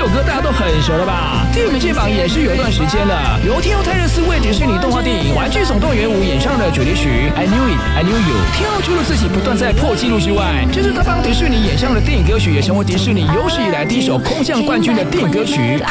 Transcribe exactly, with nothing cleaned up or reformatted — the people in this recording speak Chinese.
首歌大家都很熟了吧？第五名进榜也是有一段时间了，由天后泰勒斯为迪士尼动画电影《玩具总动员五》演唱的主题曲《I Knew It, I Knew You》。天后除了自己不断在破纪录之外，这是她帮迪士尼演唱的电影歌曲，也成为迪士尼有史以来第一首空降冠军的电影歌曲。